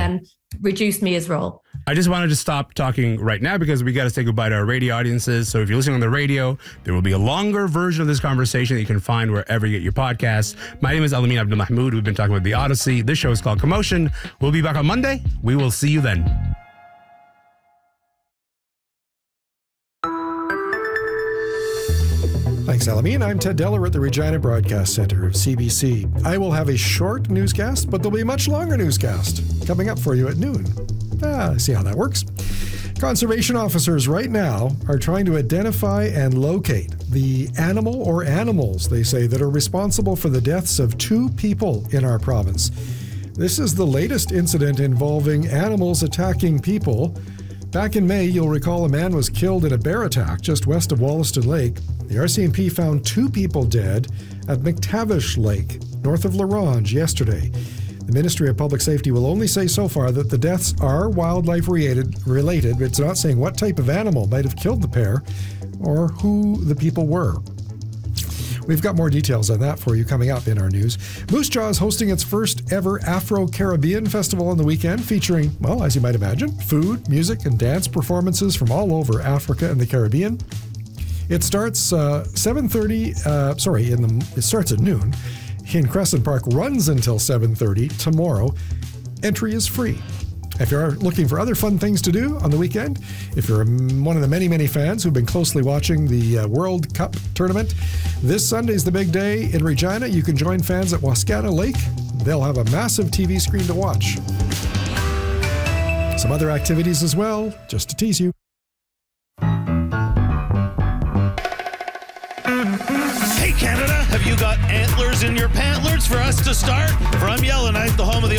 then reduced Mia's role. I just wanted to stop talking right now because we got to say goodbye to our radio audiences. So if you're listening on the radio, there will be a longer version of this conversation that you can find wherever you get your podcasts. My name is Alamin Abdul Mahmoud. We've been talking about The Odyssey. This show is called Commotion. We'll be back on Monday. We will see you then. Thanks, Alamin. I'm Ted Deller at the Regina Broadcast Center of CBC. I will have a short newscast, but there'll be a much longer newscast coming up for you at noon. See how that works. Conservation officers right now are trying to identify and locate the animal or animals, they say, that are responsible for the deaths of 2 people in our province. This is the latest incident involving animals attacking people. Back in May, you'll recall a man was killed in a bear attack just west of Wollaston Lake. The RCMP found 2 people dead at McTavish Lake, north of La Ronge, yesterday. The Ministry of Public Safety will only say so far that the deaths are wildlife related. It's not saying what type of animal might have killed the pair or who the people were. We've got more details on that for you coming up in our news. Moose Jaw is hosting its first ever Afro-Caribbean festival on the weekend, featuring, well, as you might imagine, food, music, and dance performances from all over Africa and the Caribbean. It starts it starts at noon in Crescent Park, runs until 7:30 tomorrow. Entry is free. If you're looking for other fun things to do on the weekend, if you're one of the many, many fans who've been closely watching the World Cup tournament, this Sunday's the big day in Regina. You can join fans at Wascana Lake. They'll have a massive TV screen to watch. Some other activities as well, just to tease you. Hey Canada, have you got antlers in your pantlers for us to start? From Yellowknife, the home of the